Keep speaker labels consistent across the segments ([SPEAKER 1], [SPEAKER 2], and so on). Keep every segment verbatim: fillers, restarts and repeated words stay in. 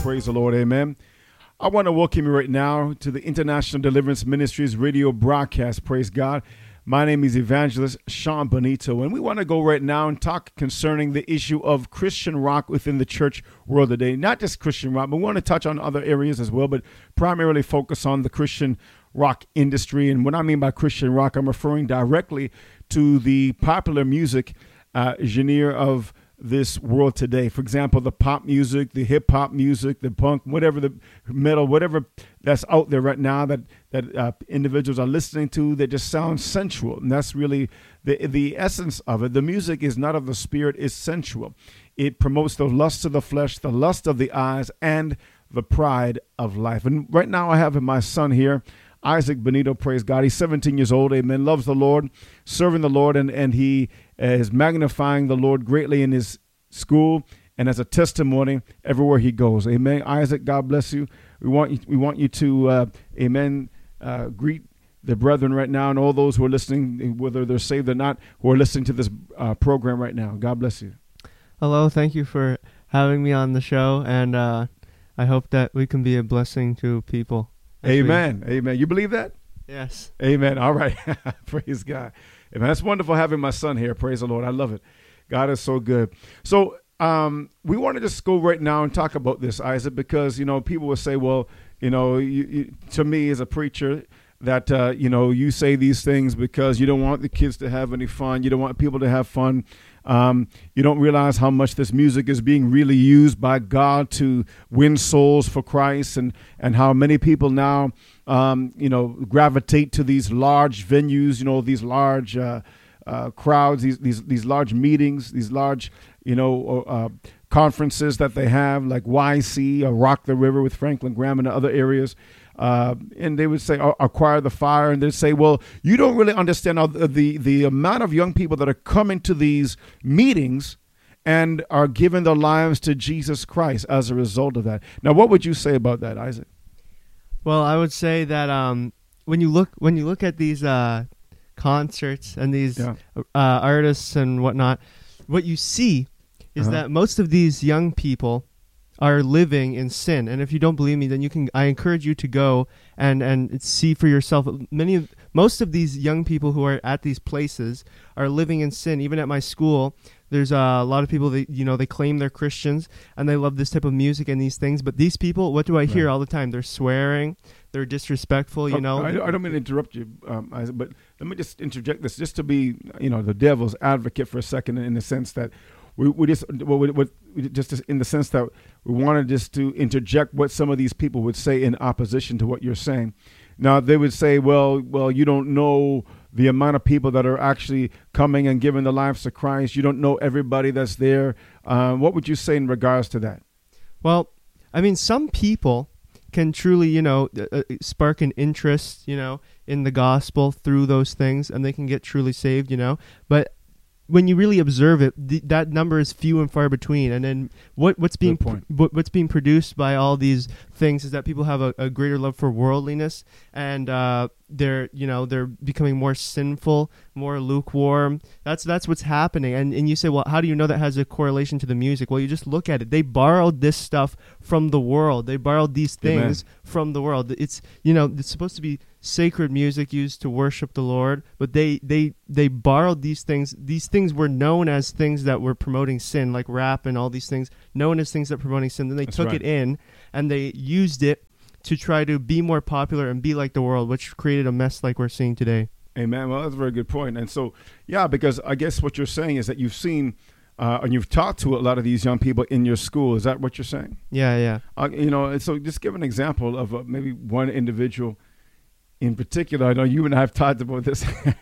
[SPEAKER 1] Praise the Lord. Amen. I want to welcome you right now to the International Deliverance Ministries radio broadcast. Praise God. My name is Evangelist Sean Bonito, and we want to go right now and talk concerning the issue of Christian rock within the church world today. Not just Christian rock, but we want to touch on other areas as well, but primarily focus on the Christian rock industry. And what I mean by Christian rock, I'm referring directly to the popular music uh, genre of this world today. For example, the pop music, the hip hop music, the punk, whatever, the metal, whatever that's out there right now that that uh, individuals are listening to, that just sounds sensual. And that's really the the essence of it. The music is not of the spirit, it's sensual. It promotes the lust of the flesh, the lust of the eyes, and the pride of life. And right now I have my son here, Isaac Bonito, praise God. He's seventeen years old, amen, loves the Lord, serving the Lord, and, and he is magnifying the Lord greatly in his school and as a testimony everywhere he goes. Amen. Isaac, God bless you. We want you, we want you to, uh, amen, uh, greet the brethren right now and all those who are listening, whether they're saved or not, who are listening to this uh, program right now. God bless you.
[SPEAKER 2] Hello. Thank you for having me on the show, and uh, I hope that we can be a blessing to people.
[SPEAKER 1] Amen. We... Amen. You believe that?
[SPEAKER 2] Yes.
[SPEAKER 1] Amen. All right. Praise God. Amen. That's wonderful having my son here. Praise the Lord. I love it. God is so good. So um, we want to just go right now and talk about this, Isaac, because, you know, people will say, well, you know, you, you, to me as a preacher, that, uh, you know, you say these things because you don't want the kids to have any fun. You don't want people to have fun. Um, you don't realize how much this music is being really used by God to win souls for Christ, and, and how many people now, um, you know, gravitate to these large venues, you know, these large uh, uh, crowds, these, these, these large meetings, these large, you know, uh, conferences that they have, like Y C or Rock the River with Franklin Graham and other areas. Uh, and they would say, acquire the fire. And they'd say, well, you don't really understand how the, the, the amount of young people that are coming to these meetings and are giving their lives to Jesus Christ as a result of that. Now, what would you say about that, Isaac?
[SPEAKER 2] Well, I would say that um, when you look when you look at these uh, concerts and these yeah. uh, artists and whatnot, what you see is uh-huh. that most of these young people are living in sin. And if you don't believe me, then you can I encourage you to go and and see for yourself. Many of most of these young people who are at these places are living in sin. Even at my school, there's a lot of people that, you know, they claim they're Christians and they love this type of music and these things, but these people, what do I hear right. all the time? They're swearing, they're disrespectful, you know.
[SPEAKER 1] I, I don't mean to interrupt you, um, Isaac, but let me just interject this just to be, you know, the devil's advocate for a second, in the sense that We, we just, well, we, we, just in the sense that we wanted just to interject what some of these people would say in opposition to what you're saying. Now, they would say, well, well, you don't know the amount of people that are actually coming and giving their lives to Christ. You don't know everybody that's there. Um, what would you say in regards to that?
[SPEAKER 2] Well, I mean, some people can truly, you know, uh, spark an interest, you know, in the gospel through those things, and they can get truly saved, you know, but when you really observe it, th- that number is few and far between. And then what, what's being pr- what's being produced by all these things is that people have a, a greater love for worldliness, and uh, they're you know they're becoming more sinful, more lukewarm. That's that's what's happening. And and you say, well, how do you know that has a correlation to the music? Well, you just look at it. They borrowed this stuff from the world. They borrowed these things Amen. From the world. It's you know it's supposed to be sacred music used to worship the Lord, but they they they borrowed these things. These things were known as things that were promoting sin, like rap and all these things, known as things that were promoting sin. Then they That's took right. it in and they used it to try to be more popular and be like the world, which created a mess like we're seeing today.
[SPEAKER 1] Amen. Well, that's a very good point. And so, yeah, because I guess what you're saying is that you've seen uh, and you've talked to a lot of these young people in your school. Is that what you're saying?
[SPEAKER 2] Yeah, yeah.
[SPEAKER 1] Uh, you know, and so just give an example of uh, maybe one individual in particular. I know you and I have talked about this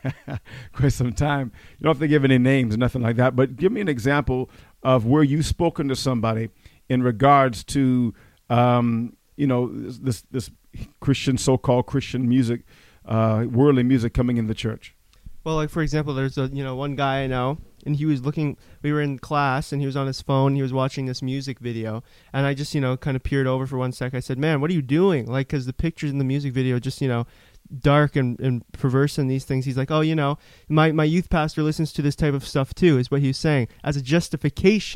[SPEAKER 1] quite some time. You don't have to give any names or nothing like that, but give me an example of where you've spoken to somebody in regards to, um, you know, this this Christian, so-called Christian music, uh, worldly music coming in the church.
[SPEAKER 2] Well, like, for example, there's a, you know, one guy I know, and he was looking, we were in class, and he was on his phone, he was watching this music video, and I just, you know, kind of peered over for one sec. I said, man, what are you doing? Like, because the pictures in the music video just, you know, dark and, and perverse in these things. He's like, oh, you know, my, my youth pastor listens to this type of stuff too, is what he was saying, as a justification.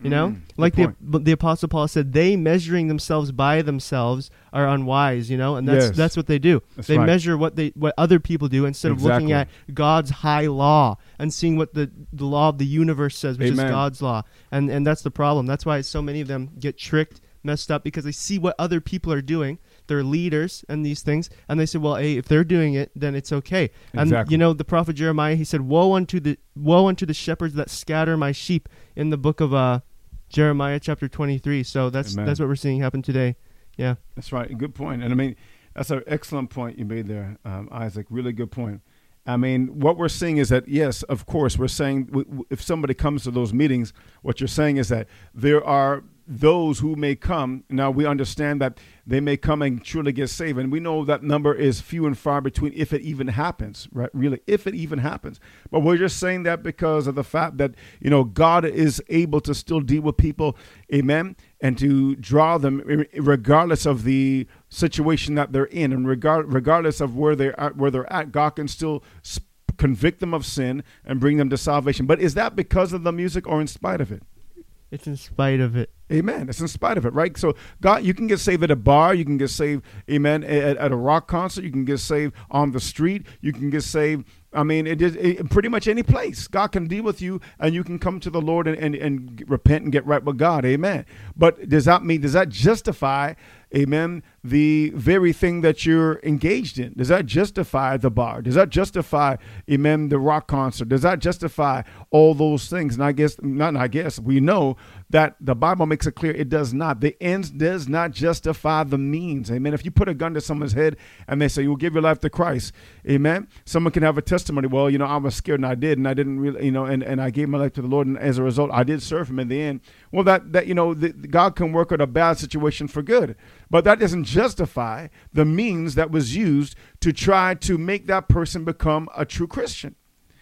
[SPEAKER 2] You know,
[SPEAKER 1] Mm,
[SPEAKER 2] like
[SPEAKER 1] good
[SPEAKER 2] the the Apostle Paul said, they measuring themselves by themselves are unwise. You know, and that's
[SPEAKER 1] Yes.
[SPEAKER 2] that's what they do.
[SPEAKER 1] That's
[SPEAKER 2] they
[SPEAKER 1] right.
[SPEAKER 2] measure what they what other people do instead of looking
[SPEAKER 1] Exactly.
[SPEAKER 2] at God's high law and seeing what the the law of the universe says, which
[SPEAKER 1] Amen.
[SPEAKER 2] is God's law. And and that's the problem. That's why so many of them get tricked, messed up, because they see what other people are doing. They're leaders and these things, and they say, well, hey, if they're doing it, then it's okay. And
[SPEAKER 1] Exactly.
[SPEAKER 2] you know, the prophet Jeremiah, he said, woe unto the woe unto the shepherds that scatter my sheep, in the book of uh Jeremiah chapter twenty-three. So that's
[SPEAKER 1] Amen.
[SPEAKER 2] that's what we're seeing happen today. Yeah.
[SPEAKER 1] That's right. Good point. And I mean, that's an excellent point you made there, um, Isaac. Really good point. I mean, what we're seeing is that, yes, of course, we're saying w- w- if somebody comes to those meetings, what you're saying is that there are those who may come. Now, we understand that they may come and truly get saved. And we know that number is few and far between, if it even happens, right? Really, if it even happens. But we're just saying that because of the fact that, you know, God is able to still deal with people, amen, and to draw them regardless of the situation that they're in, and regard, regardless of where they're at, where they're at, God can still sp- convict them of sin and bring them to salvation. But is that because of the music or in spite of it?
[SPEAKER 2] It's in spite of it.
[SPEAKER 1] Amen. It's in spite of it, right? So God, you can get saved at a bar. You can get saved, amen, at, at a rock concert. You can get saved on the street. You can get saved, I mean, it is it, pretty much any place. God can deal with you, and you can come to the Lord and, and, and repent and get right with God. Amen. But does that mean, does that justify, amen, the very thing that you're engaged in? Does that justify the bar? Does that justify, amen, the rock concert? Does that justify all those things? And I guess, not I guess, we know that the Bible makes it clear it does not. The ends does not justify the means. Amen. If you put a gun to someone's head and they say, you'll give your life to Christ, amen, someone can have a testimony. Well, you know, I was scared and I did, and I didn't really, you know, and, and I gave my life to the Lord, and as a result, I did serve him in the end. Well, that, that you know, the, God can work out a bad situation for good, but that doesn't justify the means that was used to try to make that person become a true Christian.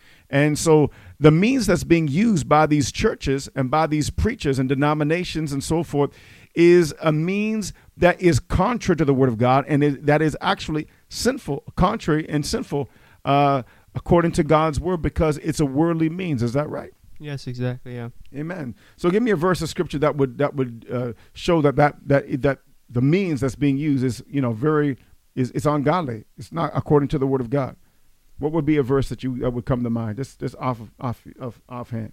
[SPEAKER 1] And so the means that's being used by these churches and by these preachers and denominations and so forth is a means that is contrary to the word of God, and is, that is actually sinful, contrary and sinful uh, according to God's word, because it's a worldly means. Is that right?
[SPEAKER 2] Yes, exactly. Yeah.
[SPEAKER 1] Amen. So give me a verse of scripture that would that would uh, show that that that that the means that's being used is, you know, very is it's ungodly. It's not according to the word of God. What would be a verse that you that would come to mind? Just just off of, off of offhand.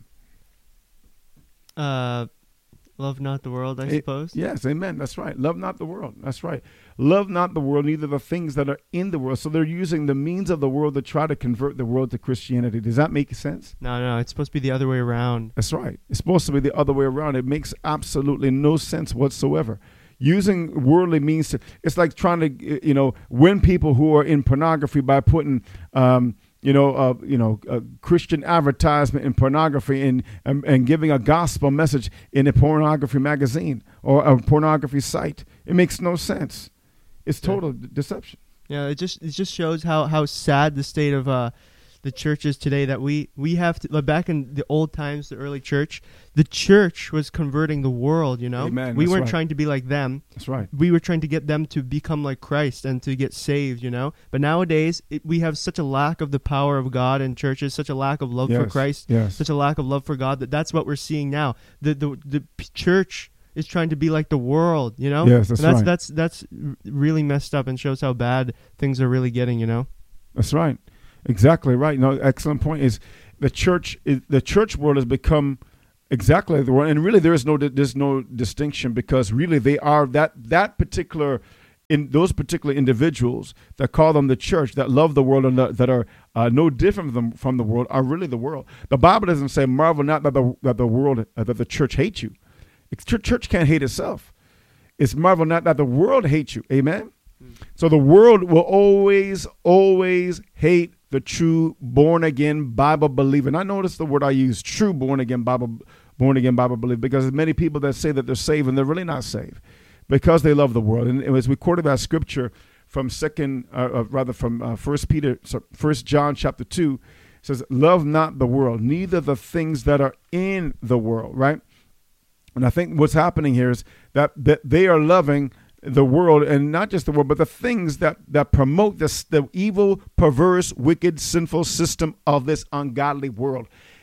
[SPEAKER 2] Uh, love not the world, I
[SPEAKER 1] It-
[SPEAKER 2] suppose.
[SPEAKER 1] Yes, amen. That's right. Love not the world. That's right. Love not the world, neither the things that are in the world. So they're using the means of the world to try to convert the world to Christianity. Does that make sense?
[SPEAKER 2] No, no, it's supposed to be the other way around.
[SPEAKER 1] That's right. It's supposed to be the other way around. It makes absolutely no sense whatsoever. Using worldly means to, it's like trying to, you know, win people who are in pornography by putting, um, you know, uh, you know, a Christian advertisement in pornography and, and and giving a gospel message in a pornography magazine or a pornography site. It makes no sense. It's total
[SPEAKER 2] Yeah.
[SPEAKER 1] deception.
[SPEAKER 2] Yeah, it just it just shows how, how sad the state of uh, the church is today. That we we have to, like back in the old times, the early church, the church was converting the world. You know,
[SPEAKER 1] Amen,
[SPEAKER 2] we
[SPEAKER 1] that's
[SPEAKER 2] weren't
[SPEAKER 1] right.
[SPEAKER 2] trying to be like them.
[SPEAKER 1] That's right.
[SPEAKER 2] We were trying to get them to become like Christ and to get saved. You know, but nowadays it, we have such a lack of the power of God in churches, such a lack of love for
[SPEAKER 1] Yes,
[SPEAKER 2] Christ,
[SPEAKER 1] yes.
[SPEAKER 2] such a lack of love for God. That that's what we're seeing now. The the the p- church is trying to be like the world, you know?
[SPEAKER 1] Yes, that's
[SPEAKER 2] and that's
[SPEAKER 1] right.
[SPEAKER 2] that's that's r- really messed up and shows how bad things are really getting, you know?
[SPEAKER 1] That's right. Exactly right. No, excellent point. Is the church is, the church world has become exactly the world, and really there is no there's no distinction, because really they are that that particular in those particular individuals that call them the church, that love the world and that, that are uh, no different from from the world, are really the world. The Bible doesn't say, "Marvel not that the that the world uh, that the church hates you." It's, church can't hate itself. It's marvel not that the world hates you. Amen. So the world will always, always hate the true born again Bible believer. And I notice the word I use, true born again Bible, born again Bible believer, because there's many people that say that they're saved and they're really not saved because they love the world. And it was recorded that scripture from second, uh, uh, rather from uh, First Peter, so First John chapter two, it says, "Love not the world, neither the things that are in the world." Right. And I think what's happening here is that, that they are loving the world, and not just the world, but the things that, that promote this, the evil, perverse, wicked, sinful system of this ungodly world.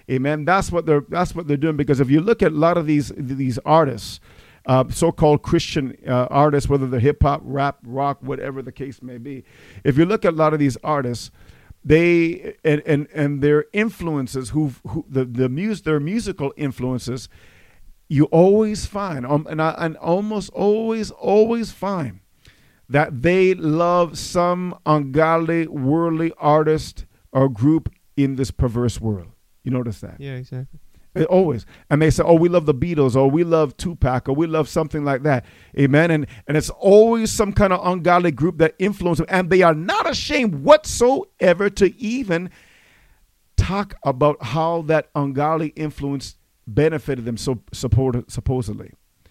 [SPEAKER 1] Amen. That's what they're that's what they're doing, because if you look at a lot of these these artists, uh, so-called Christian uh, artists, whether they're hip hop, rap, rock, whatever the case may be, if you look at a lot of these artists, they and and, and their influences, who who the the mus- their musical influences, you always find, um, and I and almost always always find that they love some ungodly, worldly artist or group in this perverse world. You notice that?
[SPEAKER 2] Yeah, exactly.
[SPEAKER 1] It always. And they say, oh, we love the Beatles, or we love Tupac, or we love something like that. Amen. And and it's always some kind of ungodly group that influences them. And they are not ashamed whatsoever to even talk about how that ungodly influence benefited them so support, supposedly.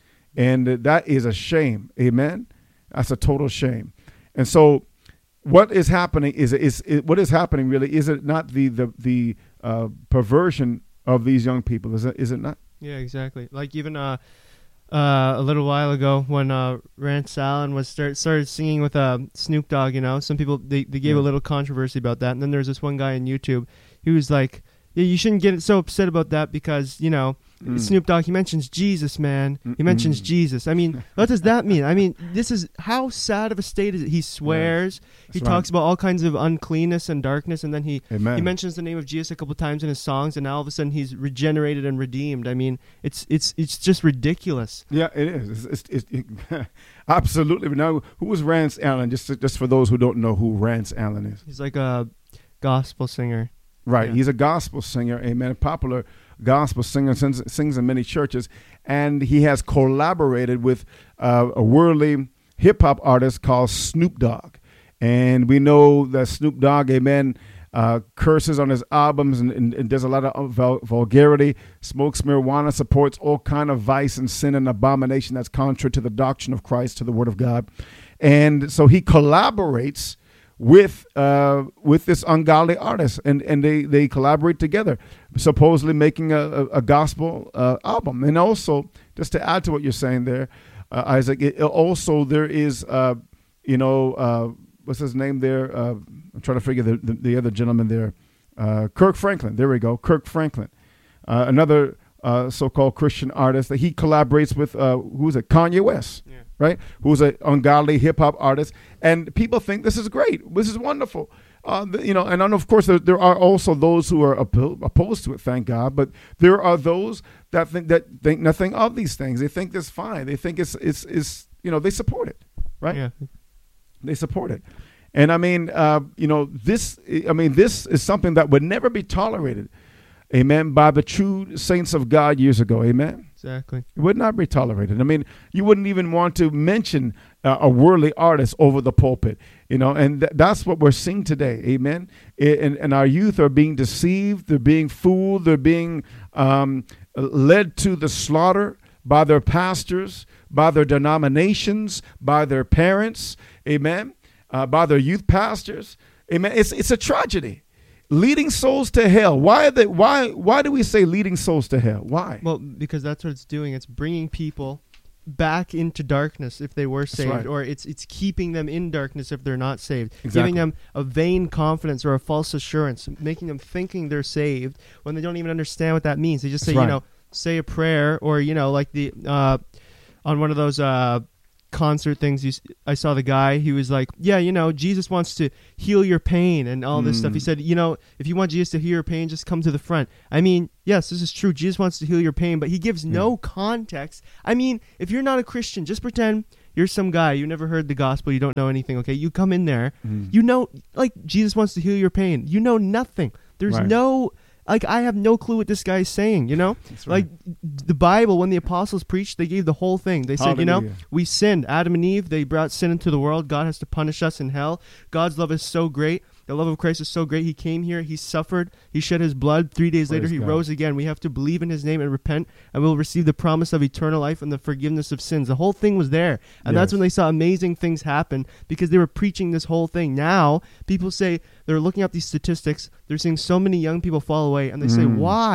[SPEAKER 1] And that is a shame. Amen. That's a total shame. And so what is happening is, is, is what is happening really, is it not the, the, the uh, perversion of these young people? Is it, is it not?
[SPEAKER 2] Yeah, exactly. Like even uh, uh, a little while ago when uh, Rance Allen was start, started singing with uh, Snoop Dogg, you know, some people, they, they gave
[SPEAKER 1] Yeah.
[SPEAKER 2] a little controversy about that. And then there's this one guy on YouTube, he was like, yeah, you shouldn't get so upset about that because, you know,
[SPEAKER 1] Mm.
[SPEAKER 2] Snoop Dogg, he mentions Jesus, man. He
[SPEAKER 1] Mm-mm.
[SPEAKER 2] mentions Jesus. I mean, what does that mean? I mean, this is, how sad of a state is it? He swears. He
[SPEAKER 1] That's
[SPEAKER 2] talks
[SPEAKER 1] right.
[SPEAKER 2] about all kinds of uncleanness and darkness, and then he,
[SPEAKER 1] Amen.
[SPEAKER 2] he mentions the name of Jesus a couple times in his songs, and now all of a sudden he's regenerated and redeemed. I mean, it's it's it's just ridiculous.
[SPEAKER 1] Yeah, it is. It's, it's, it, absolutely. Now, who was Rance Allen? Just just for those who don't know who Rance Allen is.
[SPEAKER 2] He's like a gospel singer.
[SPEAKER 1] Right.
[SPEAKER 2] Yeah.
[SPEAKER 1] He's a gospel singer, amen, a popular gospel singer, sings, sings in many churches, and he has collaborated with uh, a worldly hip-hop artist called Snoop Dogg. And we know that Snoop Dogg, amen, uh, curses on his albums and, and, and does a lot of vul- vulgarity, smokes marijuana, supports all kind of vice and sin and abomination that's contrary to the doctrine of Christ, to the Word of God. And so he collaborates with uh, with this ungodly artist, and, and they, they collaborate together, supposedly making a, a, a gospel uh, album. And also, just to add to what you're saying there, uh, Isaac, it, also there is, uh, you know, uh, what's his name there? Uh, I'm trying to figure the, the, the other gentleman there. Uh, Kirk Franklin. There we go. Kirk Franklin. Uh, another uh, so-called Christian artist that he collaborates with, uh, who's it? Kanye West. Yeah. Right, who's an ungodly hip hop artist, and people think this is great, this is wonderful, uh, you know. And then of course there, there are also those who are oppo- opposed to it. Thank God, but there are those that think that think nothing of these things. They think it's fine. They think it's it's it's you know, they support it, right?
[SPEAKER 2] Yeah,
[SPEAKER 1] they support it, and I mean, uh, you know, this. I mean, this is something that would never be tolerated, amen, by the true saints of God years ago, amen.
[SPEAKER 2] exactly.
[SPEAKER 1] It would not be tolerated. I mean, you wouldn't even want to mention uh, a worldly artist over the pulpit, you know, and th- that's what we're seeing today. Amen. I- and, and our youth are being deceived. They're being fooled. They're being um, led to the slaughter by their pastors, by their denominations, by their parents. Amen. Uh, by their youth pastors. Amen. It's, it's a tragedy. Leading souls to hell. Why the, why why do we say leading souls to hell? Why?
[SPEAKER 2] Well, because that's what it's doing. It's bringing people back into darkness if they were saved,
[SPEAKER 1] right.
[SPEAKER 2] or it's it's keeping them in darkness if they're not saved.
[SPEAKER 1] Exactly.
[SPEAKER 2] Giving them a vain confidence or a false assurance, making them thinking they're saved when they don't even understand what that means. They just say,
[SPEAKER 1] That's right.
[SPEAKER 2] you know, say a prayer, or you know, like the uh, on one of those uh, concert things, you, s- I saw the guy. He was like, yeah, you know, Jesus wants to heal your pain and all this
[SPEAKER 1] Mm.
[SPEAKER 2] stuff. He said, you know, if you want Jesus to heal your pain, just come to the front. I mean, yes, this is true. Jesus wants to heal your pain, but he gives no context. I mean, if you're not a Christian, just pretend you're some guy. You never heard the gospel. You don't know anything. Okay, you come in there.
[SPEAKER 1] Mm.
[SPEAKER 2] You know, like Jesus wants to heal your pain. You know nothing. There's
[SPEAKER 1] Right.
[SPEAKER 2] no. Like, I have no clue what this guy's saying, you know?
[SPEAKER 1] That's right.
[SPEAKER 2] Like, the Bible, when the apostles preached, they gave the whole thing. They said, you know,
[SPEAKER 1] Hallelujah.
[SPEAKER 2] we sinned. Adam and Eve, they brought sin into the world. God has to punish us in hell. God's love is so great. The love of Christ is so great. He came here. He suffered. He shed his blood. Three days later,
[SPEAKER 1] Praise
[SPEAKER 2] he
[SPEAKER 1] God.
[SPEAKER 2] rose again. We have to believe in his name and repent, and we'll receive the promise of eternal life and the forgiveness of sins. The whole thing was there. And that's
[SPEAKER 1] Yes.
[SPEAKER 2] when they saw amazing things happen because they were preaching this whole thing. Now, people say they're looking up these statistics. They're seeing so many young people fall away, and they say,
[SPEAKER 1] Mm.
[SPEAKER 2] why?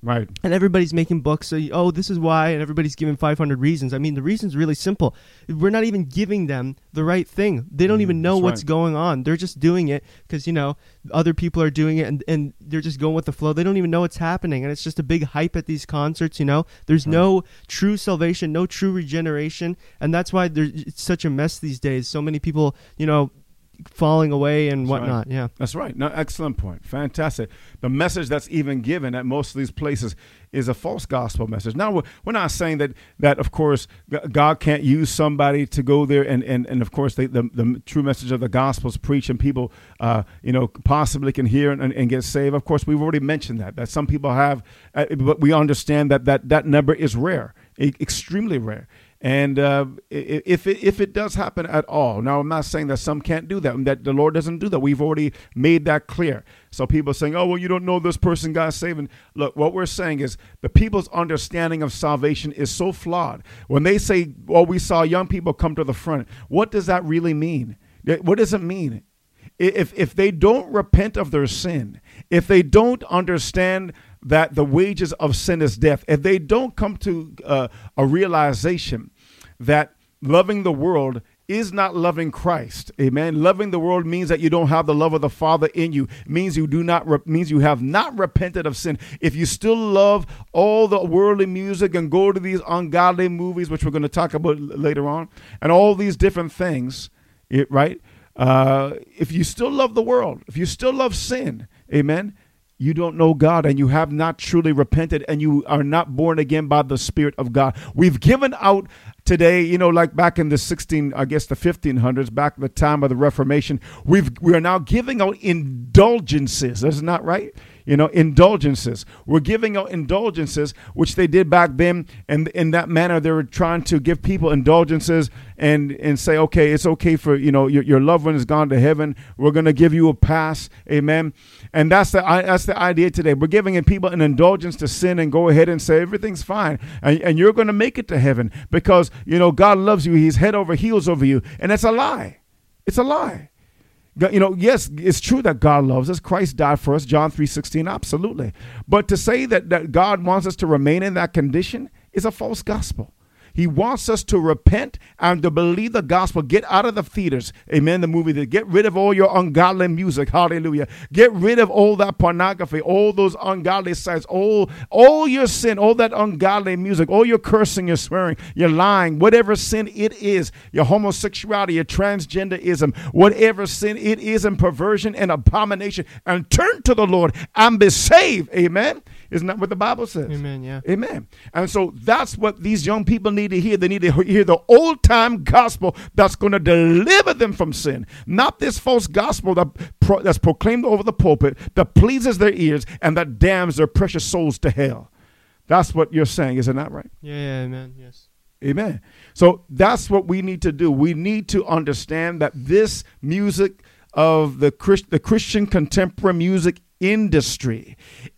[SPEAKER 1] Right.
[SPEAKER 2] And everybody's making books. So, you- oh, this is why. And everybody's giving five hundred reasons. I mean, the reason's really simple. We're not even giving them the right thing. They don't
[SPEAKER 1] Mm,
[SPEAKER 2] even know
[SPEAKER 1] that's
[SPEAKER 2] what's
[SPEAKER 1] right.
[SPEAKER 2] going on. They're just doing it because, you know, other people are doing it and, and they're just going with the flow. They don't even know what's happening. And it's just a big hype at these concerts, you know. There's
[SPEAKER 1] Right.
[SPEAKER 2] no true salvation, no true regeneration. And that's why there's it's such a mess these days. So many people, you know, falling away and
[SPEAKER 1] That's right.
[SPEAKER 2] whatnot. Yeah.
[SPEAKER 1] That's right. No, excellent point. Fantastic. The message that's even given at most of these places is a false gospel message. Now, we're, we're not saying that, that of course, G- God can't use somebody to go there and, and, and of course, they, the, the true message of the gospel is preached and people, uh, you know, possibly can hear and, and get saved. Of course, we've already mentioned that, that some people have, uh, but we understand that that, that number is rare, e- extremely rare. And uh, i- if it, if it does happen at all, now I'm not saying that some can't do that, and that the Lord doesn't do that. We've already made that clear. So people are saying, oh, well, you don't know this person got saved. And look, what we're saying is the people's understanding of salvation is so flawed. When they say, well, we saw young people come to the front, what does that really mean? What does it mean? If, if they don't repent of their sin, if they don't understand that the wages of sin is death, if they don't come to uh, a realization that loving the world is not loving Christ, amen. Loving the world means that you don't have the love of the Father in you. It means you do not re- means you have not repented of sin. If you still love all the worldly music and go to these ungodly movies, which we're going to talk about l- later on, and all these different things, it, right? Uh, if you still love the world, if you still love sin, amen, you don't know God and you have not truly repented and you are not born again by the Spirit of God. We've given out today, you know, like back in the sixteen, I guess the fifteen hundreds, back in the time of the Reformation, we've, we are now giving out indulgences. That's not right. You know, indulgences. We're giving out indulgences, which they did back then. And in that manner, they were trying to give people indulgences and, and say, okay, it's okay for, you know, your, your loved one has gone to heaven. We're going to give you a pass. Amen. And that's the that's the idea today. We're giving people an indulgence to sin and go ahead and say everything's fine. And, and you're going to make it to heaven because, you know, God loves you. He's head over heels over you. And that's a lie. It's a lie. You know, yes, it's true that God loves us. Christ died for us, John three sixteen, absolutely. But to say that, that God wants us to remain in that condition is a false gospel. He wants us to repent and to believe the gospel. Get out of the theaters. Amen. The movie. Get rid of all your ungodly music. Hallelujah. Get rid of all that pornography, all those ungodly sites, all, all your sin, all that ungodly music, all your cursing, your swearing, your lying, whatever sin it is, your homosexuality, your transgenderism, whatever sin it is, and perversion and abomination, and turn to the Lord and be saved. Amen. Isn't that what the Bible says?
[SPEAKER 2] Amen. Yeah.
[SPEAKER 1] Amen. And so that's what these young people need to hear. They need to hear the old time gospel that's going to deliver them from sin, not this false gospel that pro- that's proclaimed over the pulpit that pleases their ears and that damns their precious souls to hell. That's what you're saying. Isn't that right?
[SPEAKER 2] Yeah. Yeah. Amen. Yes.
[SPEAKER 1] Amen. So that's what we need to do. We need to understand that this music of the Christ- the Christian contemporary music industry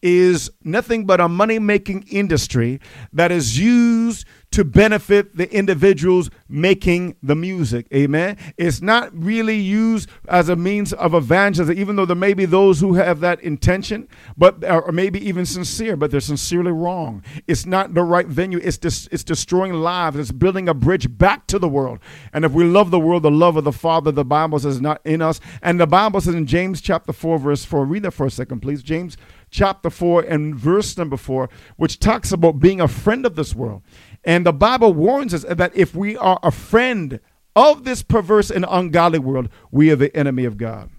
[SPEAKER 1] is nothing but a money-making industry that is used to benefit the individuals making the music. Amen. It's not really used as a means of evangelism, even though there may be those who have that intention, but or maybe even sincere, but they're sincerely wrong. It's not the right venue. It's dis- it's destroying lives. It's building a bridge back to the world. And if we love the world, the love of the Father, the Bible says, is not in us. And the Bible says in James chapter four, verse four, read that for a second, please. James chapter four and verse number four, which talks about being a friend of this world. And the Bible warns us that if we are a friend of this perverse and ungodly world, we are the enemy of God.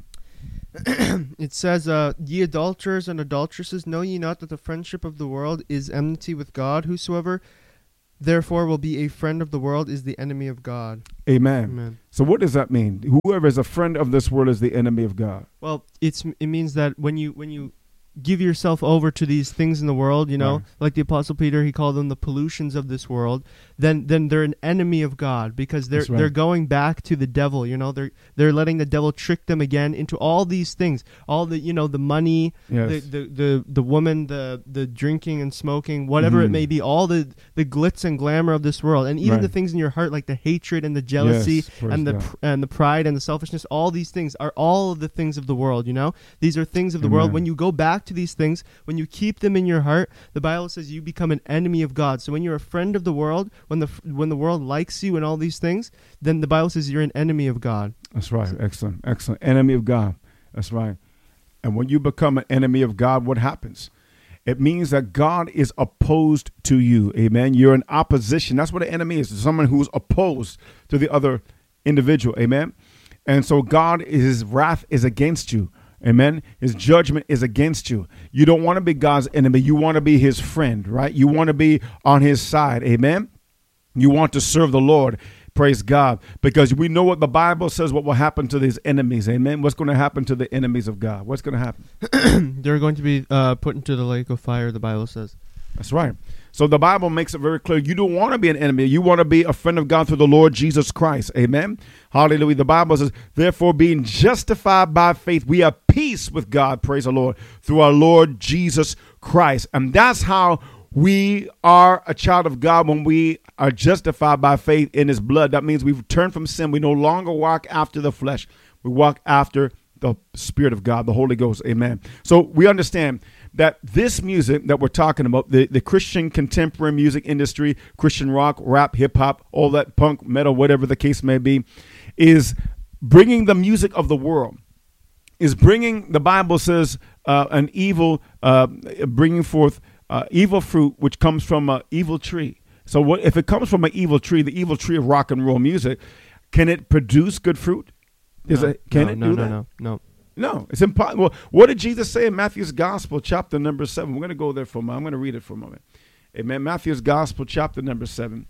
[SPEAKER 2] It says, uh, ye adulterers and adulteresses, know ye not that the friendship of the world is enmity with God? Whosoever therefore will be a friend of the world is the enemy of God.
[SPEAKER 1] Amen.
[SPEAKER 2] Amen.
[SPEAKER 1] So what does that mean? Whoever is a friend of this world is the enemy of God.
[SPEAKER 2] Well, it's it means that when you when you give yourself over to these things in the world, you know,
[SPEAKER 1] Right.
[SPEAKER 2] like the Apostle Peter, he called them the pollutions of this world, then then they're an enemy of God because they're
[SPEAKER 1] That's right.
[SPEAKER 2] they're going back to the devil, you know, they're they're letting the devil trick them again into all these things, all the, you know, the money,
[SPEAKER 1] Yes.
[SPEAKER 2] the, the the the woman, the the drinking and smoking, whatever it
[SPEAKER 1] Mhm.
[SPEAKER 2] may be, all the the glitz and glamour of this world, and even
[SPEAKER 1] Right.
[SPEAKER 2] the things in your heart like the hatred and the jealousy
[SPEAKER 1] Yes, praise
[SPEAKER 2] and the
[SPEAKER 1] God.
[SPEAKER 2] pr- and the pride and the selfishness, all these things are all of the things of the world, you know, these are things of the world.
[SPEAKER 1] Amen.
[SPEAKER 2] When you go back back to these things, when you keep them in your heart, the Bible says you become an enemy of God. So when you're a friend of the world, when the when the world likes you and all these things, then the Bible says you're an enemy of God.
[SPEAKER 1] That's right. Excellent. Excellent. Enemy of God. That's right. And when you become an enemy of God, what happens? It means that God is opposed to you. Amen. You're in opposition. That's what an enemy is. It's someone who's opposed to the other individual. Amen. And so God, his wrath is against you. Amen. His judgment is against you. You don't want to be God's enemy. You want to be his friend, right? You want to be on his side. Amen. You want to serve the Lord. Praise God. Because we know what the Bible says, what will happen to these enemies. Amen. What's going to happen to the enemies of God? What's going to happen?
[SPEAKER 2] They're going to be uh, put into the lake of fire, the Bible says.
[SPEAKER 1] That's right. So the Bible makes it very clear. You don't want to be an enemy. You want to be a friend of God through the Lord Jesus Christ. Amen. Hallelujah. The Bible says, therefore, being justified by faith, we have peace with God. Praise the Lord. Through our Lord Jesus Christ. And that's how we are a child of God when we are justified by faith in his blood. That means we've turned from sin. We no longer walk after the flesh. We walk after the Spirit of God, the Holy Ghost. Amen. So we understand that this music that we're talking about, the, the Christian contemporary music industry, Christian rock, rap, hip hop, all that punk, metal, whatever the case may be, is bringing the music of the world, is bringing, the Bible says, uh, an evil, uh, bringing forth Uh, evil fruit, which comes from an evil tree. So what if it comes from an evil tree, the evil tree of rock and roll music, can it produce good fruit? Is
[SPEAKER 2] no,
[SPEAKER 1] it, can
[SPEAKER 2] no,
[SPEAKER 1] it
[SPEAKER 2] no,
[SPEAKER 1] do
[SPEAKER 2] no,
[SPEAKER 1] that?
[SPEAKER 2] no, no,
[SPEAKER 1] no. It's impossible. What did Jesus say in Matthew's Gospel, chapter number seven? We're going to go there for a moment. I'm going to read it for a moment. Amen. Matthew's Gospel, chapter number seven.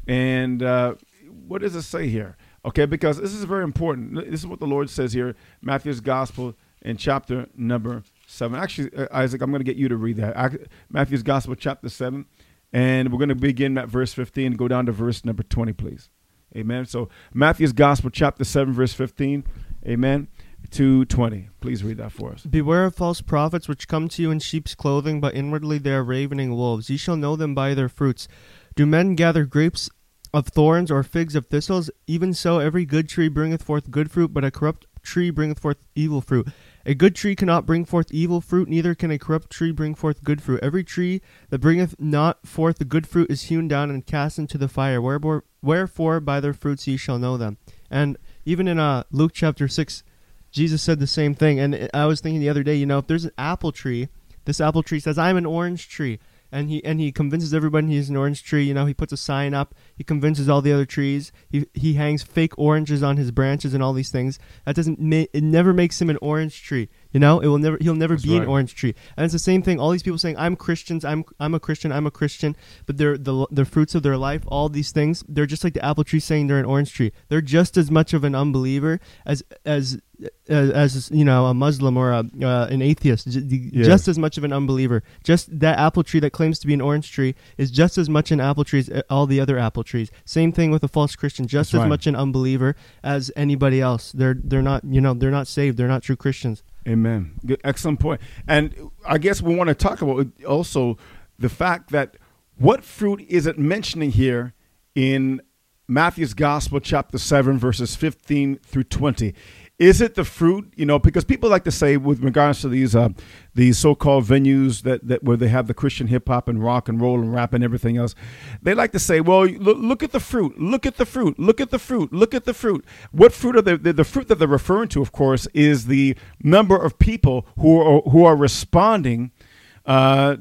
[SPEAKER 1] And uh, what does it say here? Okay, because this is very important. This is what the Lord says here, Matthew's Gospel in chapter number seven. Actually, uh, Isaac, I'm going to get you to read that. I, Matthew's Gospel, chapter seven. And we're going to begin at verse fifteen, go down to verse number twenty, please. Amen. So Matthew's Gospel, chapter seven, verse fifteen. Amen. To twenty. Please read that for us.
[SPEAKER 2] Beware of false prophets which come to you in sheep's clothing, but inwardly they are ravening wolves. Ye shall know them by their fruits. Do men gather grapes of thorns or figs of thistles? Even so, every good tree bringeth forth good fruit, but a corrupt tree bringeth forth evil fruit. A good tree cannot bring forth evil fruit, neither can a corrupt tree bring forth good fruit. Every tree that bringeth not forth the good fruit is hewn down and cast into the fire. Wherefore, wherefore by their fruits ye shall know them. And even in uh, Luke chapter six, Jesus said the same thing. And I was thinking the other day, you know, if there's an apple tree, this apple tree says, I'm an orange tree. And he and he convinces everybody he's an orange tree. You know, he puts a sign up. He convinces all the other trees. He he hangs fake oranges on his branches and all these things. That doesn't ma- it never makes him an orange tree. You know, it will never he'll never
[SPEAKER 1] That's
[SPEAKER 2] be
[SPEAKER 1] right.
[SPEAKER 2] an orange tree. And it's the same thing. All these people saying I'm Christians. I'm I'm a Christian. I'm a Christian. But they're the the fruits of their life. All these things. They're just like the apple tree saying they're an orange tree. They're just as much of an unbeliever as as. As, as you know, a Muslim or a, uh, an atheist, j-
[SPEAKER 1] Yes.
[SPEAKER 2] just as much of an unbeliever. Just that apple tree that claims to be an orange tree is just as much an apple tree as all the other apple trees. Same thing with a false Christian, just
[SPEAKER 1] That's
[SPEAKER 2] as
[SPEAKER 1] right.
[SPEAKER 2] much an unbeliever as anybody else. They're they're not you know they're not saved. They're not true Christians.
[SPEAKER 1] Amen. Good, excellent point. And I guess we want to talk about also the fact that what fruit is it mentioning here in Matthew's Gospel, chapter seven, verses fifteen through twenty. Is it the fruit, you know, because people like to say with regards to these uh, these so-called venues that, that where they have the Christian hip hop and rock and roll and rap and everything else, they like to say, well, look, look at the fruit, look at the fruit, look at the fruit, look at the fruit. What fruit are they? The, the fruit that they're referring to, of course, is the number of people who are, who are responding uh,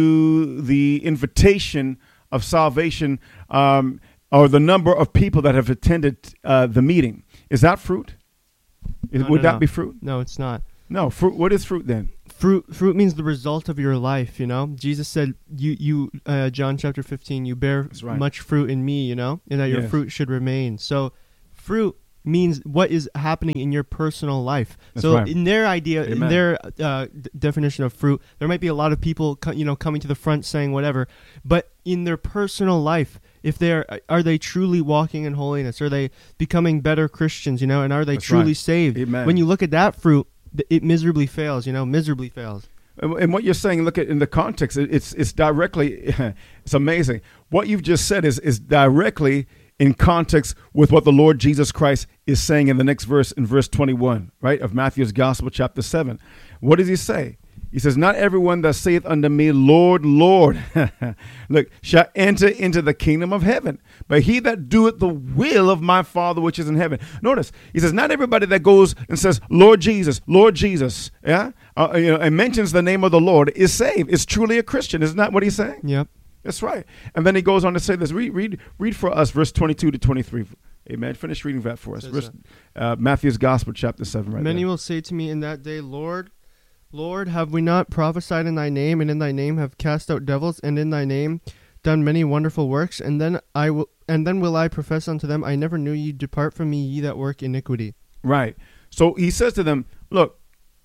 [SPEAKER 1] to the invitation of salvation, um, or the number of people that have attended uh, the meeting. Is that fruit? Is,
[SPEAKER 2] No,
[SPEAKER 1] would
[SPEAKER 2] no,
[SPEAKER 1] that
[SPEAKER 2] no.
[SPEAKER 1] be fruit?
[SPEAKER 2] No, it's not.
[SPEAKER 1] No, fruit. What is fruit then?
[SPEAKER 2] Fruit fruit means the result of your life, you know. Jesus said, "You you uh, John chapter fifteen, you bear
[SPEAKER 1] That's right.
[SPEAKER 2] much fruit in me, you know, and that your
[SPEAKER 1] Yes.
[SPEAKER 2] fruit should remain." So, fruit means what is happening in your personal life.
[SPEAKER 1] That's
[SPEAKER 2] so,
[SPEAKER 1] right.
[SPEAKER 2] in their idea, in
[SPEAKER 1] Amen.
[SPEAKER 2] their uh, d- definition of fruit, there might be a lot of people, co- you know, coming to the front saying whatever, but in their personal life, if they're are they truly walking in holiness? Are they becoming better Christians? You know, and are they
[SPEAKER 1] That's
[SPEAKER 2] truly
[SPEAKER 1] right.
[SPEAKER 2] saved?
[SPEAKER 1] Amen.
[SPEAKER 2] When you look at that fruit, th- it miserably fails. You know, miserably fails.
[SPEAKER 1] And and what you're saying, look at in the context, it- it's it's directly, it's amazing. What you've just said is is directly in context with what the Lord Jesus Christ is saying in the next verse, in verse twenty-one, right, of Matthew's Gospel, chapter seven. What does he say? He says, not everyone that saith unto me, Lord, Lord, look, shall enter into the kingdom of heaven, but he that doeth the will of my Father which is in heaven. Notice, he says, not everybody that goes and says, Lord Jesus, Lord Jesus, yeah, uh, you know, and mentions the name of the Lord is saved, is truly a Christian. Isn't that what he's saying?
[SPEAKER 2] Yep.
[SPEAKER 1] That's right. And then he goes on to say this. Read, read, read for us, verse twenty-two to twenty-three. Amen. Finish reading that for us. Verse, uh, Matthew's Gospel, chapter seven, right
[SPEAKER 2] Many
[SPEAKER 1] there.
[SPEAKER 2] will say to me in that day, Lord, Lord, have we not prophesied in thy name, and in thy name have cast out devils, and in thy name done many wonderful works? And then I will, and then will I profess unto them, I never knew you. Depart from me, ye that work iniquity.
[SPEAKER 1] Right. So he says to them, look,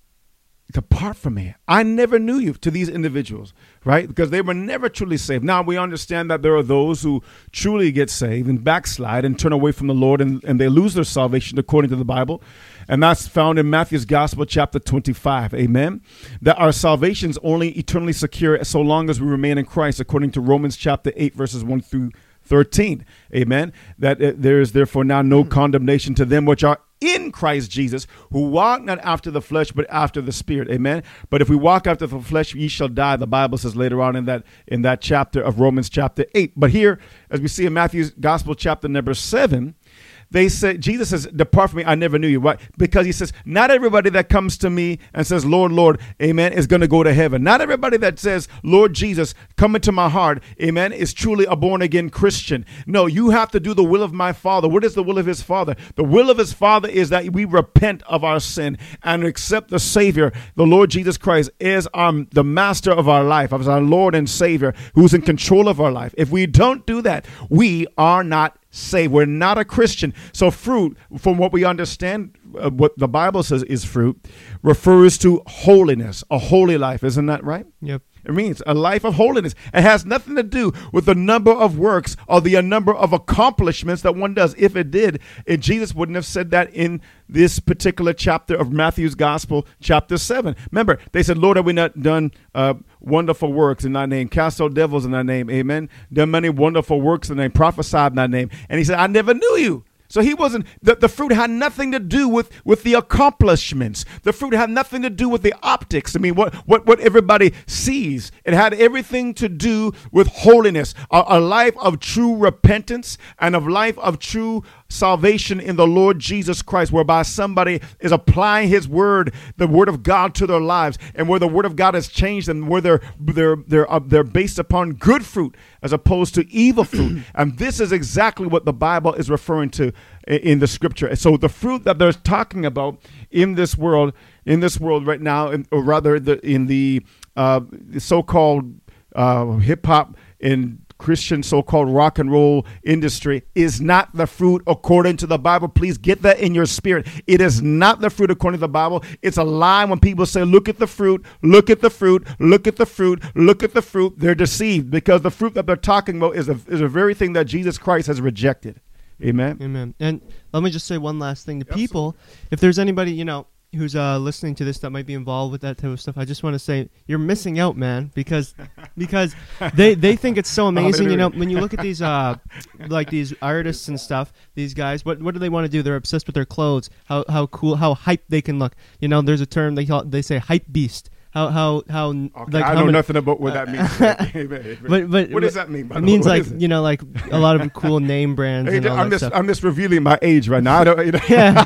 [SPEAKER 1] depart from me. I never knew you, to these individuals, right? Because they were never truly saved. Now we understand that there are those who truly get saved and backslide and turn away from the Lord, and, and they lose their salvation according to the Bible. And that's found in Matthew's Gospel, chapter twenty-five. Amen. That our salvation is only eternally secure so long as we remain in Christ, according to Romans chapter eight, verses one through thirteen. Amen. That uh, there is therefore now no condemnation to them which are in Christ Jesus, who walk not after the flesh, but after the Spirit. Amen. But if we walk after the flesh, ye shall die. The Bible says later on in that in that chapter of Romans chapter eight. But here, as we see in Matthew's Gospel, chapter number seven, they say, Jesus says, depart from me, I never knew you. Why? Because he says, not everybody that comes to me and says, Lord, Lord, amen, is going to go to heaven. Not everybody that says, Lord Jesus, come into my heart, amen, is truly a born-again Christian. No, you have to do the will of my Father. What is the will of his Father? The will of his Father is that we repent of our sin and accept the Savior, the Lord Jesus Christ, as um, the master of our life, as our Lord and Savior, who's in control of our life. If we don't do that, we are not saved. We're not a Christian. So fruit, from what we understand, uh, what the Bible says is fruit, refers to holiness, a holy life. Isn't that right?
[SPEAKER 2] Yep.
[SPEAKER 1] It means a life of holiness. It has nothing to do with the number of works or the number of accomplishments that one does. If it did, it, Jesus wouldn't have said that in this particular chapter of Matthew's Gospel, chapter seven. Remember, they said, Lord, have we not done uh, wonderful works in thy name, cast out devils in thy name, amen, done many wonderful works in thy name, prophesied in thy name. And he said, I never knew you. So he wasn't, the, the fruit had nothing to do with, with the accomplishments. The fruit had nothing to do with the optics. I mean, what, what, what everybody sees. It had everything to do with holiness, a, a life of true repentance and of life of true salvation in the Lord Jesus Christ, whereby somebody is applying his word, the word of God, to their lives, and where the word of God has changed them, where they're they're they're uh, they're based upon good fruit as opposed to evil fruit. And this is exactly what the Bible is referring to in the scripture. So the fruit that they're talking about in this world, in this world right now, or rather the, in the uh, so-called uh, hip hop and Christian so-called rock and roll industry, is not the fruit according to the Bible. Please get that in your spirit. It is not the fruit according to the Bible. It's a lie when people say, look at the fruit, look at the fruit, look at the fruit, look at the fruit. They're deceived, because the fruit that they're talking about is a, is a very thing that Jesus Christ has rejected. Amen.
[SPEAKER 2] Amen. And let me just say one last thing to
[SPEAKER 1] Absolutely.
[SPEAKER 2] people. If there's anybody, you know, who's uh, listening to this that might be involved with that type of stuff, I just want to say you're missing out, man, because because they they think it's so amazing. You know, when you look at these uh like these artists and stuff, these guys, what what do they want to do? They're obsessed with their clothes, how how cool, how hype they can look. You know, there's a term they call, they say hype beast. How how how
[SPEAKER 1] Okay,
[SPEAKER 2] like
[SPEAKER 1] I
[SPEAKER 2] how
[SPEAKER 1] know
[SPEAKER 2] many,
[SPEAKER 1] nothing about what that means.
[SPEAKER 2] but but
[SPEAKER 1] what does that mean? By
[SPEAKER 2] It
[SPEAKER 1] the
[SPEAKER 2] means
[SPEAKER 1] way?
[SPEAKER 2] like, you know, like a lot of cool name brands.
[SPEAKER 1] Hey,
[SPEAKER 2] and all
[SPEAKER 1] I'm
[SPEAKER 2] that
[SPEAKER 1] just
[SPEAKER 2] stuff.
[SPEAKER 1] I'm just revealing my age right now. I don't. You know.
[SPEAKER 2] Yeah.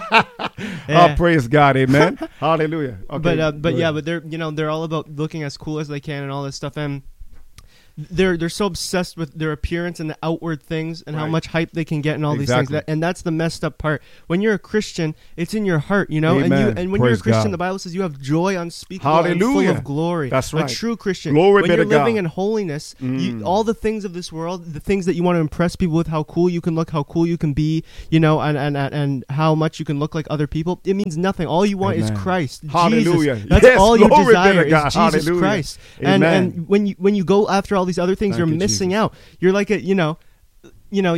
[SPEAKER 1] Oh, praise God, amen. Hallelujah. Okay,
[SPEAKER 2] but uh, but
[SPEAKER 1] go
[SPEAKER 2] yeah,
[SPEAKER 1] ahead.
[SPEAKER 2] but they're, you know, they're all about looking as cool as they can and all this stuff, and they're they're so obsessed with their appearance and the outward things and how
[SPEAKER 1] Right.
[SPEAKER 2] much hype they can get and all these
[SPEAKER 1] Exactly.
[SPEAKER 2] things. That, and that's the messed up part. When you're a Christian, it's in your heart, you know. And you
[SPEAKER 1] Amen.
[SPEAKER 2] and when
[SPEAKER 1] Praise
[SPEAKER 2] you're a Christian,
[SPEAKER 1] God.
[SPEAKER 2] the Bible says you have joy unspeakable and
[SPEAKER 1] Hallelujah.
[SPEAKER 2] full of glory.
[SPEAKER 1] That's right.
[SPEAKER 2] A true Christian.
[SPEAKER 1] Glory
[SPEAKER 2] when
[SPEAKER 1] be
[SPEAKER 2] you're
[SPEAKER 1] to God.
[SPEAKER 2] living in holiness, you,
[SPEAKER 1] Mm.
[SPEAKER 2] all the things of this world, the things that you want to impress people with, how cool you can look, how cool you can be, you know, and and and, and how much you can look like other people, it means nothing. All you want
[SPEAKER 1] Amen.
[SPEAKER 2] is Christ.
[SPEAKER 1] Hallelujah.
[SPEAKER 2] Jesus. That's
[SPEAKER 1] Yes,
[SPEAKER 2] all you
[SPEAKER 1] glory be to
[SPEAKER 2] desire
[SPEAKER 1] God.
[SPEAKER 2] is Jesus
[SPEAKER 1] Hallelujah.
[SPEAKER 2] Christ. And
[SPEAKER 1] Amen.
[SPEAKER 2] and when you when you go after all these other things,
[SPEAKER 1] Thank
[SPEAKER 2] you're
[SPEAKER 1] you,
[SPEAKER 2] missing
[SPEAKER 1] Jesus.
[SPEAKER 2] out. You're like a, you know, you know, you're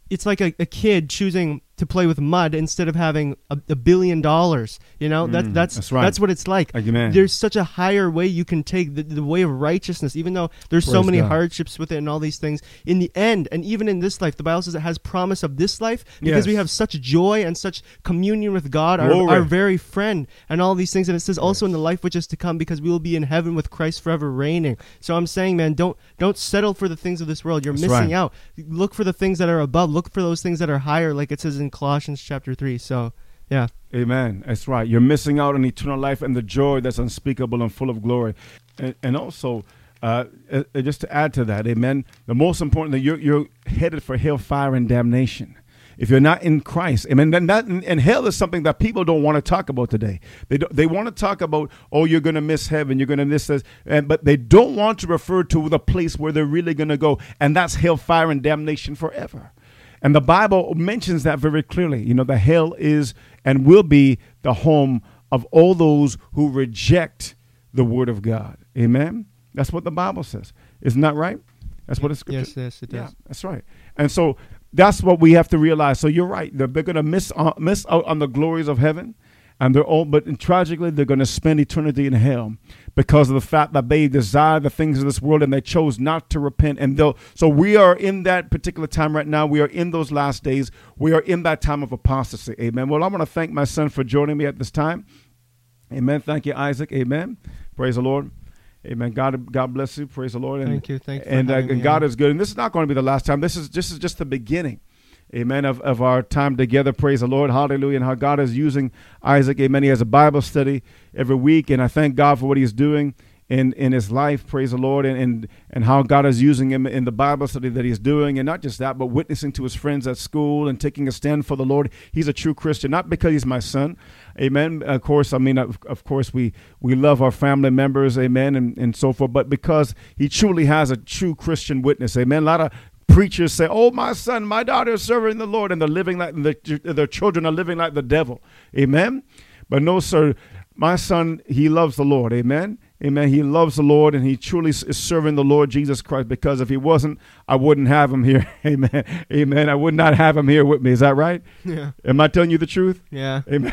[SPEAKER 2] it's like a, a kid choosing to play with mud instead of having a, a billion dollars. You know, that,
[SPEAKER 1] Mm,
[SPEAKER 2] that's
[SPEAKER 1] that's right.
[SPEAKER 2] that's what it's like.
[SPEAKER 1] Amen.
[SPEAKER 2] There's such a higher way you can take, the, the way of righteousness, even though there's so
[SPEAKER 1] Praise
[SPEAKER 2] many
[SPEAKER 1] God.
[SPEAKER 2] hardships with it and all these things. In the end, and even in this life, the Bible says it has promise of this life because
[SPEAKER 1] Yes.
[SPEAKER 2] we have such joy and such communion with God, our,
[SPEAKER 1] Glory.
[SPEAKER 2] our very friend, and all these things. And it says also
[SPEAKER 1] Yes.
[SPEAKER 2] in the life which is to come, because we will be in heaven with Christ forever reigning. So I'm saying, man, don't don't settle for the things of this world. You're
[SPEAKER 1] That's
[SPEAKER 2] missing
[SPEAKER 1] right.
[SPEAKER 2] out. Look for the things that are above. Look for those things that are higher, like it says in Colossians chapter three. So, yeah.
[SPEAKER 1] Amen. That's right. You're missing out on eternal life and the joy that's unspeakable and full of glory. And, and also, uh, uh, just to add to that, amen, the most important thing, you're, you're headed for hellfire and damnation. If you're not in Christ, amen, then that, and hell is something that people don't want to talk about today. They don't, they want to talk about, oh, you're going to miss heaven, you're going to miss this, and, but they don't want to refer to the place where they're really going to go, and that's hellfire and damnation forever. And the Bible mentions that very clearly. You know, the hell is and will be the home of all those who reject the word of God. Amen? That's what the Bible says. Isn't that right? That's what it's scripture.
[SPEAKER 2] Yes, yes, it does.
[SPEAKER 1] Yeah, that's right. And so that's what we have to realize. So you're right. They're, they're going to miss uh, miss out on the glories of heaven. And they're all, but tragically, they're going to spend eternity in hell because of the fact that they desire the things of this world and they chose not to repent. And they'll, so we are in that particular time right now. We are in those last days. We are in that time of apostasy. Amen. Well, I want to thank my son for joining me at this time. Amen. Thank you, Isaac. Amen. Praise the Lord. Amen. God, God bless you. Praise the Lord. And,
[SPEAKER 2] Thank you. Thank you.
[SPEAKER 1] And,
[SPEAKER 2] for
[SPEAKER 1] uh,
[SPEAKER 2] having
[SPEAKER 1] and
[SPEAKER 2] me
[SPEAKER 1] God
[SPEAKER 2] on.
[SPEAKER 1] is good. And this is not going to be the last time. This is this is just the beginning. Amen. Of, of our time together. Praise the Lord. Hallelujah. And how God is using Isaac. Amen. He has a Bible study every week. And I thank God for what he's doing in, in his life. Praise the Lord. And, and, and how God is using him in the Bible study that he's doing. And not just that, but witnessing to his friends at school and taking a stand for the Lord. He's a true Christian, not because he's my son. Amen. Of course, I mean, of, of course, we, we love our family members. Amen. And, and so forth. But because he truly has a true Christian witness. Amen. A lot of preachers say, oh, my son, my daughter is serving the Lord, and they're living like the, their children are living like the devil. Amen. But no, sir, my son, he loves the Lord. Amen. Amen. He loves the Lord, and he truly is serving the Lord Jesus Christ, because if he wasn't, I wouldn't have him here. Amen. Amen. I would not have him here with me. Is that right?
[SPEAKER 2] Yeah.
[SPEAKER 1] Am I telling you the truth?
[SPEAKER 2] Yeah.
[SPEAKER 1] Amen.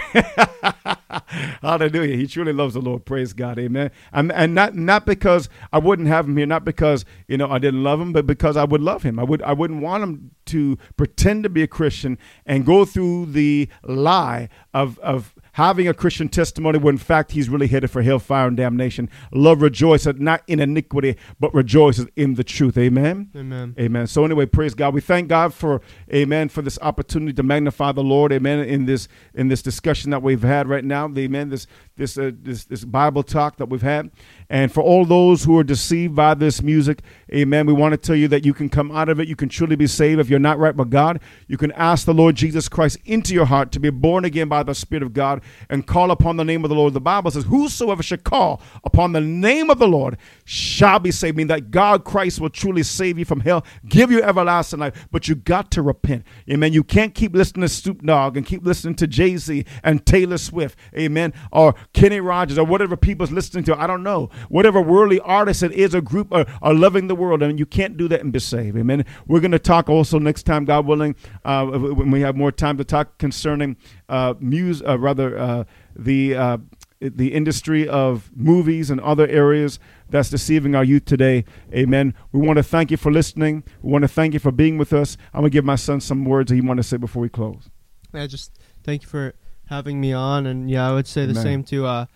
[SPEAKER 1] Hallelujah. He truly loves the Lord. Praise God. Amen. And, and not not because I wouldn't have him here, not because, you know, I didn't love him, but because I would love him. I would I wouldn't want him to pretend to be a Christian and go through the lie of of having a Christian testimony when in fact he's really headed for hellfire and damnation. Love rejoices not in iniquity, but rejoices in the truth. Amen.
[SPEAKER 2] Amen.
[SPEAKER 1] Amen. So anyway, praise God. We thank God for, amen, for this opportunity to magnify the Lord. Amen. In this in this discussion that we've had right now. Amen. This this uh, this this Bible talk that we've had. And for all those who are deceived by this music, amen, we want to tell you that you can come out of it. You can truly be saved. If you're not right with God, you can ask the Lord Jesus Christ into your heart to be born again by the Spirit of God and call upon the name of the Lord. The Bible says, whosoever shall call upon the name of the Lord shall be saved, meaning that God Christ will truly save you from hell, give you everlasting life. But you got to repent. Amen. You can't keep listening to Snoop Dogg and keep listening to Jay-Z and Taylor Swift. Amen. Or Kenny Rogers or whatever people's listening to. I don't know. Whatever worldly artist it is, a group are, are loving the world. And you can't do that and be saved. Amen. We're going to talk also next time, God willing, uh, when we have more time to talk concerning uh, music, uh, rather uh, the uh, the industry of movies and other areas that's deceiving our youth today. Amen. We want to thank you for listening. We want to thank you for being with us. I'm going to give my son some words that he want to say before we close.
[SPEAKER 2] I just thank you for having me on. And yeah, I would say the
[SPEAKER 1] Amen.
[SPEAKER 2] same to uh,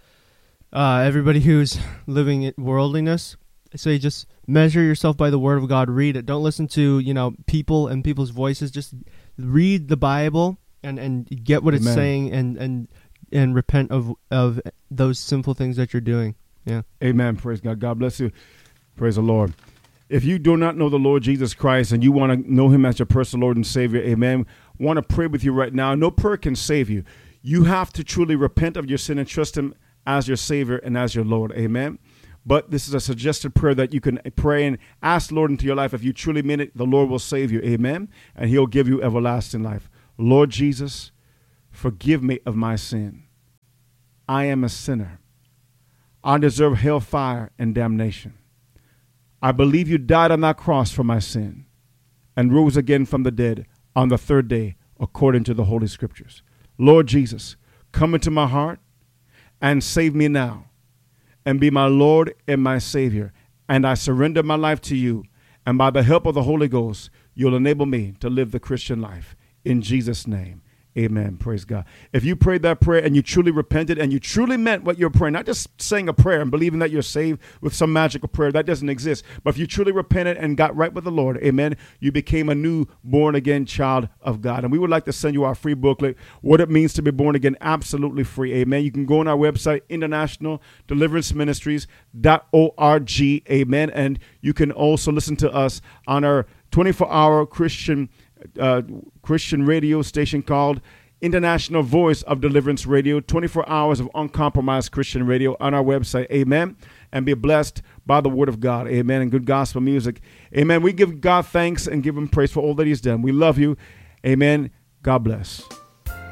[SPEAKER 2] uh, everybody who's living in worldliness. I say just measure yourself by the word of God. Read it. Don't listen to, you know, people and people's voices. Just read the Bible and, and get what it's
[SPEAKER 1] Amen.
[SPEAKER 2] saying and, and and repent of of those sinful things that you're doing. Yeah.
[SPEAKER 1] Amen. Praise God. God bless you. Praise the Lord. If you do not know the Lord Jesus Christ and you want to know him as your personal Lord and Savior, amen, want to pray with you right now. No prayer can save you. You have to truly repent of your sin and trust him as your Savior and as your Lord. Amen. But this is a suggested prayer that you can pray and ask the Lord into your life. If you truly mean it, the Lord will save you. Amen. And he'll give you everlasting life. Lord Jesus, forgive me of my sin. I am a sinner. I deserve hellfire and damnation. I believe you died on that cross for my sin and rose again from the dead on the third day, according to the Holy Scriptures. Lord Jesus, come into my heart and save me now, and be my Lord and my Savior. And I surrender my life to you. And by the help of the Holy Ghost, you'll enable me to live the Christian life. In Jesus' name, amen. Praise God. If you prayed that prayer and you truly repented and you truly meant what you're praying, not just saying a prayer and believing that you're saved with some magical prayer, that doesn't exist. But if you truly repented and got right with the Lord, amen, you became a new born again child of God. And we would like to send you our free booklet, What It Means to Be Born Again, absolutely free. Amen. You can go on our website, international deliverance ministries dot org. Amen. And you can also listen to us on our twenty-four hour Christian Uh, Christian radio station called International Voice of Deliverance Radio, twenty-four hours of uncompromised Christian radio on our website. Amen. And be blessed by the word of God. Amen. And good gospel music. Amen. We give God thanks and give him praise for all that he's done. We love you. Amen. God bless.